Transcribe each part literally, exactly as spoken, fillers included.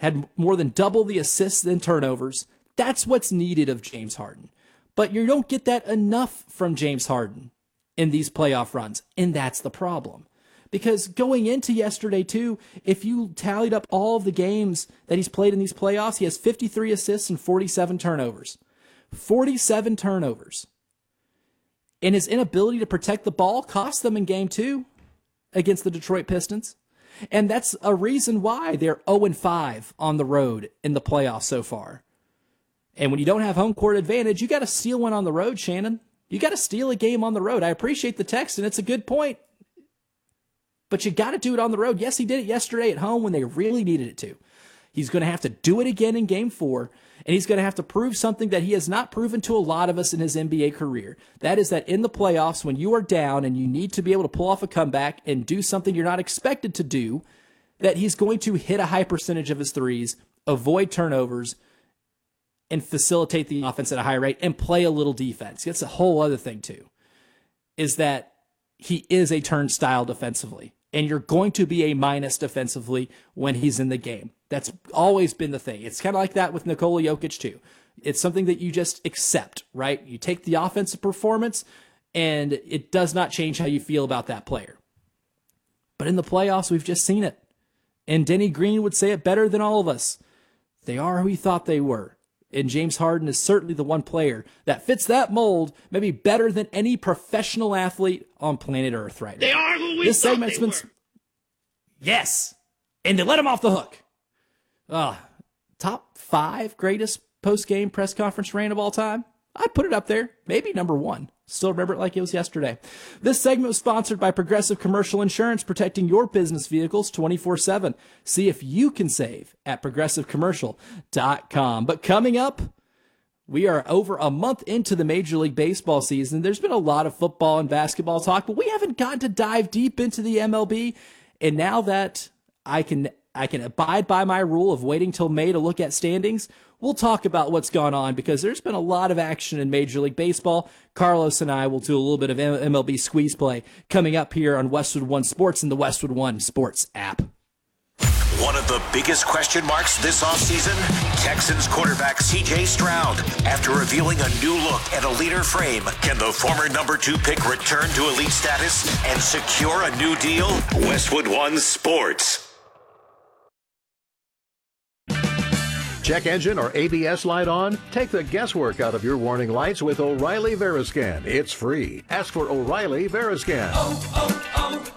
had more than double the assists than turnovers. That's what's needed of James Harden. But you don't get that enough from James Harden in these playoff runs, and that's the problem. Because going into yesterday, too, if you tallied up all of the games that he's played in these playoffs, he has fifty-three assists and forty-seven turnovers. forty-seven turnovers. And his inability to protect the ball cost them in game two against the Detroit Pistons. And that's a reason why they're oh and five on the road in the playoffs so far. And when you don't have home court advantage, you got to steal one on the road, Shannon. You got to steal a game on the road. I appreciate the text, and it's a good point. But you got to do it on the road. Yes, he did it yesterday at home when they really needed it to. He's going to have to do it again in game four, and he's going to have to prove something that he has not proven to a lot of us in his N B A career. That is that in the playoffs, when you are down and you need to be able to pull off a comeback and do something you're not expected to do, that he's going to hit a high percentage of his threes, avoid turnovers, and facilitate the offense at a high rate and play a little defense. That's a whole other thing, too, is that he is a turnstile defensively, and you're going to be a minus defensively when he's in the game. That's always been the thing. It's kind of like that with Nikola Jokic, too. It's something that you just accept, right? You take the offensive performance, and it does not change how you feel about that player. But in the playoffs, we've just seen it. And Denny Green would say it better than all of us. They are who he thought they were. And James Harden is certainly the one player that fits that mold, maybe better than any professional athlete on planet Earth right now. They are who we this thought segment's they been... were. Yes. And they let him off the hook. Uh, top five greatest post-game press conference rant of all time? I'd put it up there. Maybe number one. Still remember it like it was yesterday. This segment was sponsored by Progressive Commercial Insurance, protecting your business vehicles twenty-four seven. See if you can save at progressive commercial dot com. But coming up, we are over a month into the Major League Baseball season. There's been a lot of football and basketball talk, but we haven't gotten to dive deep into the M L B. And now that I can I can abide by my rule of waiting till May to look at standings, we'll talk about what's gone on because there's been a lot of action in Major League Baseball. Carlos and I will do a little bit of M L B squeeze play coming up here on Westwood One Sports and the Westwood One Sports app. One of the biggest question marks this offseason, Texans quarterback C J Stroud. After revealing a new look and a leaner frame, can the former number two pick return to elite status and secure a new deal? Westwood One Sports. Check engine or A B S light on? Take the guesswork out of your warning lights with O'Reilly Veriscan. It's free. Ask for O'Reilly Veriscan. Oh,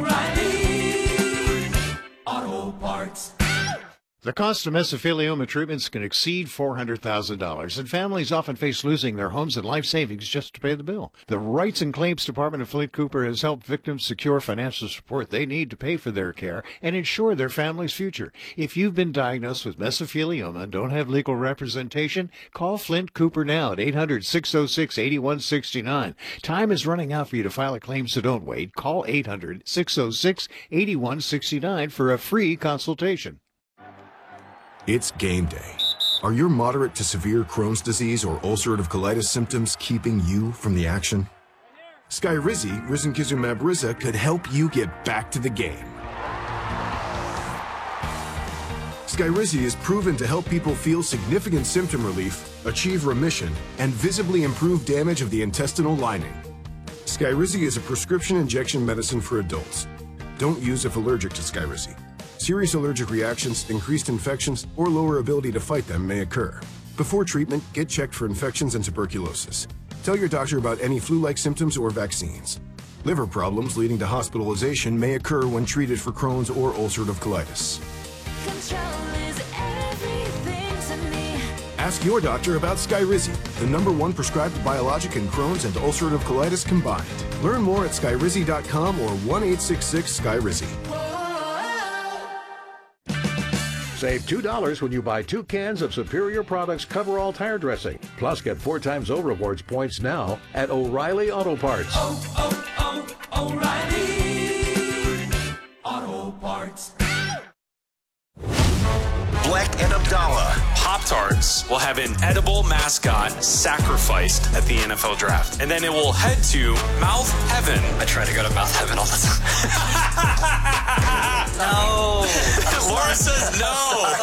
oh, oh, O'Reilly Auto Parts. The cost of mesothelioma treatments can exceed four hundred thousand dollars, and families often face losing their homes and life savings just to pay the bill. The Rights and Claims Department of Flint Cooper has helped victims secure financial support they need to pay for their care and ensure their family's future. If you've been diagnosed with mesothelioma and don't have legal representation, call Flint Cooper now at eight hundred, six oh six, eight one six nine. Time is running out for you to file a claim, so don't wait. Call eight hundred, six oh six, eight one six nine for a free consultation. It's game day. Are your moderate to severe Crohn's disease or ulcerative colitis symptoms keeping you from the action? Skyrizi, risankizumab Riza, could help you get back to the game. Skyrizi is proven to help people feel significant symptom relief, achieve remission, and visibly improve damage of the intestinal lining. Skyrizi is a prescription injection medicine for adults. Don't use if allergic to Skyrizi. Serious allergic reactions, increased infections, or lower ability to fight them may occur. Before treatment, get checked for infections and tuberculosis. Tell your doctor about any flu-like symptoms or vaccines. Liver problems leading to hospitalization may occur when treated for Crohn's or ulcerative colitis. Control is everything to me. Ask your doctor about Skyrizi, the number one prescribed biologic in Crohn's and ulcerative colitis combined. Learn more at skyrizi dot com or one eight six six Skyrizi. Save two dollars when you buy two cans of Superior Products Coverall Tire Dressing. Plus, get four times O Rewards points now at O'Reilly Auto Parts. Oh, oh, oh, O'Reilly Auto Parts. Black and Abdallah. Pop-Tarts will have an edible mascot sacrificed at the N F L draft. And then it will head to Mouth Heaven. I try to go to Mouth Heaven all the time. No. Laura says no.